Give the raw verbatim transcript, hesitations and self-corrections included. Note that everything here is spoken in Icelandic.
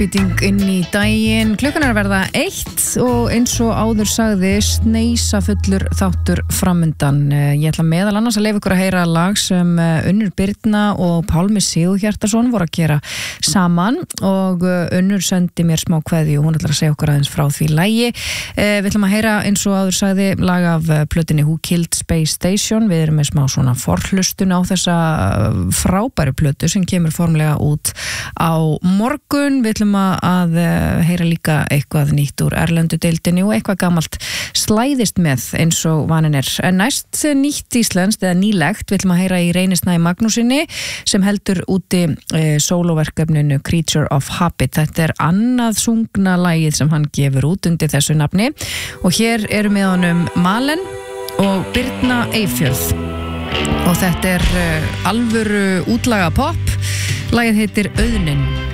innspýting inn í daginn. Klukkan er að verða eitt og eins og áður sagði sneisa fullur þáttur framundan. Ég ætla meðal annars að leyfa ykkur að heyra lag sem Unnur Birna og Pálmi Sigurhjartarson voru að gera saman og Unnur sendi mér smá kveðju og hún ætlar að segja okkur aðeins frá því lagi. Við ætlum að heyra eins og áður sagði lag af plötunni Who Killed Space Station. Við erum með smá svona forhlustun á þessa frábæru plötu sem kemur formlega út á morgun. Við ætlum að heyra líka eitthvað nýtt úr erlendu deildinni og eitthvað gamalt slæðist með eins og vanin er. En næst nýtt íslenskt eða nýlegt, við ætlum að heyra í Reyni Snæ Magnúsinni sem heldur úti e, sólóverkefninu Creature of Habit. Þetta er annað sungna lagið sem hann gefur út undir þessu nafni og hér eru með honum Malen og Birna Eyfjörð og þetta er uh, alvöru útlaga pop. Lagið heitir Auðnin.